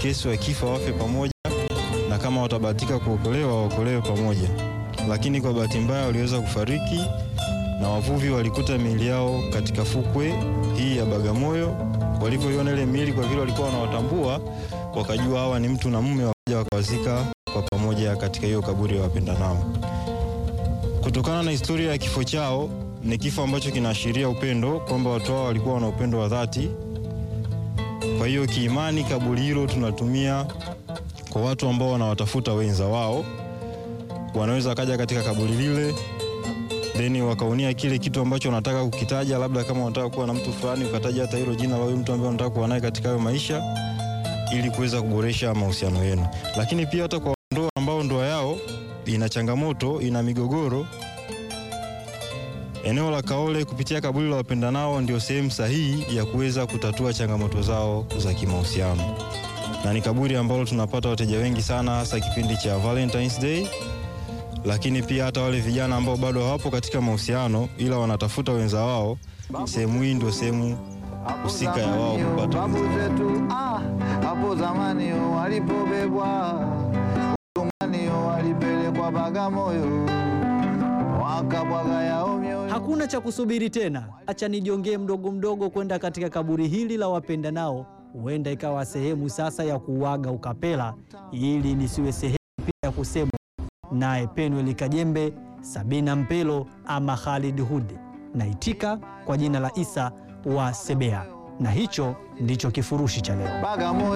kesi wakifa wafe pamoja, na kama watabahatika kuokolewa waokolewe pamoja. Lakini kwa bahati mbaya waliweza kufariki, na wavuvi walikuta miili yao katika fukwe hii ya Bagamoyo. Walipoiona ile miili, kwa vile walikuwa wanawatambua, wakajua hawa ni mtu na mume, wakaja wakawazika kwa pamoja katika hiyo kaburi ya wapendanao. Kutokana na historia ya kifo chao, ni kifo ambacho kinaashiria upendo, kwamba watu hao walikuwa wana upendo wa dhati. Kwa hiyo kiimani, kaburi hilo tunatumia kwa watu ambao wanawatafuta wenza wao. Wanaweza kaja katika kaburi lile, then wakaunia kile kitu ambacho wanataka kukitaja, labda kama wanataka kuwa na mtu fulani, ukataja hata hilo jina la huyo mtu ambaye unataka kuwa naye katika hayo maisha, ili kuweza kuboresha mahusiano yenu. Lakini pia hata kwa ndoa ambao ndoa yao ina changamoto, ina migogoro, eneo la Kaole kupitia kaburi la wapendanao ndio sehemu sahihi ya kuweza kutatua changamoto zao za kimahusiano. Na ni kaburi ambalo tunapata wateja wengi sana, hasa kipindi cha Valentine's Day. Lakini pia hata wale vijana ambao bado hawapo katika mahusiano ila wanatafuta wenza wao, sehemu hii ndio sehemu husika ya wao kupata wenza. Hapo zamani walipobebwa, zamani walipelekwa Bagamoyo, wakabwaga yao mioyo. Hakuna cha kusubiri tena, acha nijongee mdogo mdogo kwenda katika kaburi hili la wapendanao. Huenda ikawa sehemu sasa ya kuuaga ukapela, ili nisiwe sehemu pia ya kusema naye Penuel Kajembe, Sabina Mpelo ama Khalid Hudi. Naitika kwa jina la Isa wa Sebea, na hicho ndicho kifurushi cha leo.